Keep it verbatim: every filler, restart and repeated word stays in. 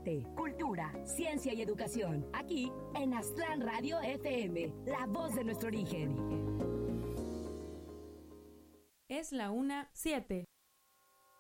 arte, cultura, ciencia y educación. Aquí en Aztlán Radio F M, la voz de nuestro origen. Es la una siete.